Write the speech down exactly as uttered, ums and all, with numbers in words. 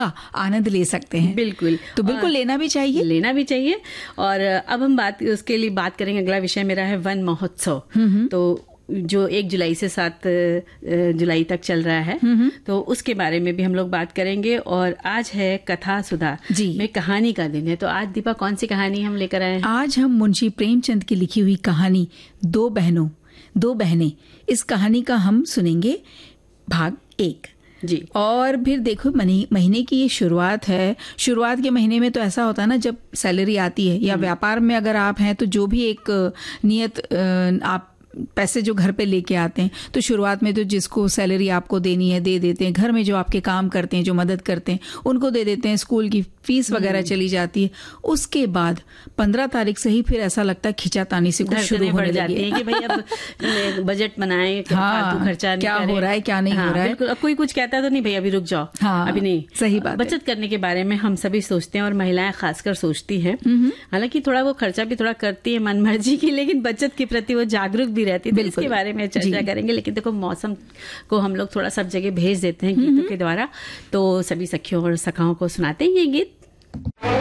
आनंद ले सकते हैं। बिल्कुल, तो बिल्कुल लेना भी चाहिए लेना भी चाहिए। और अब हम बात उसके लिए बात करेंगे, अगला विषय मेरा है वन महोत्सव। तो जो एक जुलाई से सात जुलाई तक चल रहा है, तो उसके बारे में भी हम लोग बात करेंगे। और आज है कथा सुधा जी में कहानी का दिन है। तो आज दीपा कौन सी कहानी हम लेकर आए हैं? आज हम मुंशी प्रेमचंद की लिखी हुई कहानी दो बहनों दो बहनें, इस कहानी का हम सुनेंगे भाग एक जी। और फिर देखो महीने की ये शुरुआत है। शुरुआत के महीने में तो ऐसा होता है ना, जब सैलरी आती है या व्यापार में अगर आप हैं तो जो भी एक नियत आप पैसे जो घर पे लेके आते हैं, तो शुरुआत में तो जिसको सैलरी आपको देनी है दे देते हैं। घर में जो आपके काम करते हैं, जो मदद करते हैं, उनको दे देते हैं। स्कूल की फीस वगैरह चली जाती है। उसके बाद पंद्रह तारीख से ही फिर ऐसा लगता है खिंचातानी से कुछ शुरू होने जाती है कि भाई अब बजट बनाएं, हाँ, फालतू खर्चा क्या हो रहा है क्या नहीं हाँ, हो रहा है। बिल्कुल। अब कोई कुछ कहता है तो नहीं भाई अभी रुक जाओ, हाँ, अभी नहीं। सही बात। बचत करने के बारे में हम सभी सोचते हैं और महिलाएं खासकर सोचती हैं। हालांकि थोड़ा वो खर्चा भी थोड़ा करती है मन मर्जी की, लेकिन बचत के प्रति वो जागरूक भी रहती है। इसके बारे में चर्चा करेंगे। लेकिन देखो मौसम को हम लोग थोड़ा सब जगह भेज देते हैं गीतों के द्वारा, तो सभी सखियों और सखाओं को सुनाते हैं ये गीत।